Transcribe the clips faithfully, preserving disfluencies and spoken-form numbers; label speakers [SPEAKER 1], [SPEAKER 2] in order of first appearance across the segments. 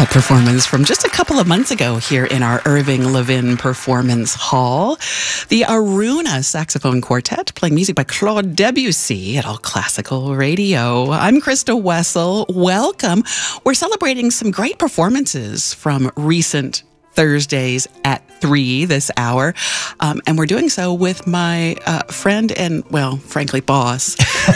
[SPEAKER 1] performance from just a couple of months ago here in our Irving Levin Performance Hall. The Aruna Saxophone Quartet playing music by Claude Debussy at All Classical Radio. I'm Krista Wessel. Welcome. We're celebrating some great performances from recent Thursdays at three this hour. Um, and we're doing so with my uh, friend and, well, frankly, boss,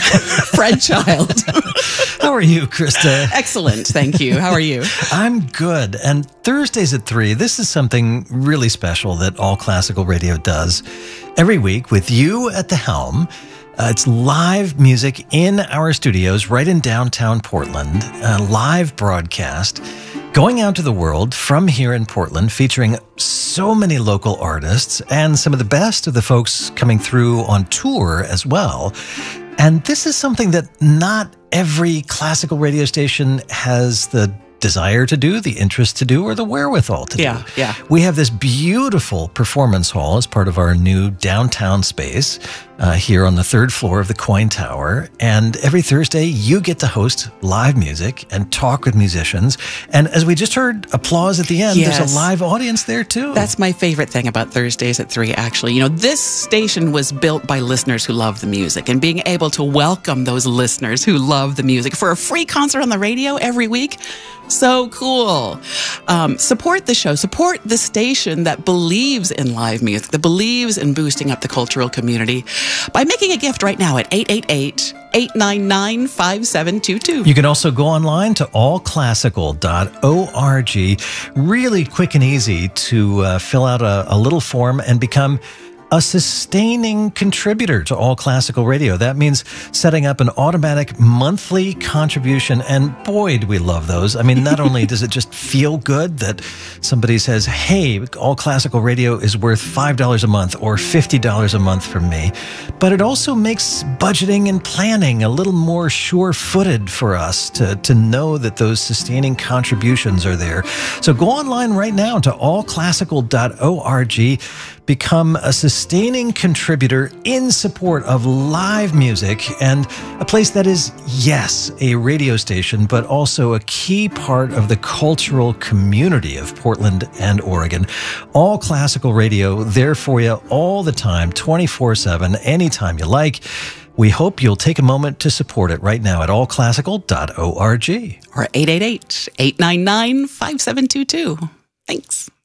[SPEAKER 1] Fred Child.
[SPEAKER 2] How are you, Krista?
[SPEAKER 1] Excellent. Thank you. How are you?
[SPEAKER 2] I'm good. And Thursdays at three, this is something really special that All Classical Radio does every week with you at the helm. Uh, it's live music in our studios right in downtown Portland, a live broadcast going out to the world from here in Portland, featuring so many local artists and some of the best of the folks coming through on tour as well. And this is something that not every classical radio station has the desire to do, the interest to do, or the wherewithal to
[SPEAKER 1] yeah,
[SPEAKER 2] do.
[SPEAKER 1] Yeah.
[SPEAKER 2] We have this beautiful performance hall as part of our new downtown space uh, here on the third floor of the Coin Tower. And every Thursday, you get to host live music and talk with musicians. And as we just heard applause at the end,
[SPEAKER 1] yes.
[SPEAKER 2] There's a live audience there too.
[SPEAKER 1] That's my favorite thing about Thursdays at three, actually. You know, this station was built by listeners who love the music, and being able to welcome those listeners who love the music for a free concert on the radio every week, so cool. Um, support the show. Support the station that believes in live music, that believes in boosting up the cultural community by making a gift right now at eight eight eight, eight nine nine, five seven two two.
[SPEAKER 2] You can also go online to all classical dot org. Really quick and easy to uh, fill out a, a little form and become a sustaining contributor to All Classical Radio. That means setting up an automatic monthly contribution, and boy, do we love those. I mean, not only does it just feel good that somebody says, hey, All Classical Radio is worth five dollars a month or fifty dollars a month from me, but it also makes budgeting and planning a little more sure-footed for us to, to know that those sustaining contributions are there. So go online right now to all classical dot org. Become a sustaining contributor in support of live music and a place that is, yes, a radio station, but also a key part of the cultural community of Portland and Oregon. All Classical Radio, there for you all the time, twenty-four seven, anytime you like. We hope you'll take a moment to support it right now at all classical dot org.
[SPEAKER 1] Or eight eight eight, eight nine nine, five seven two two. Thanks.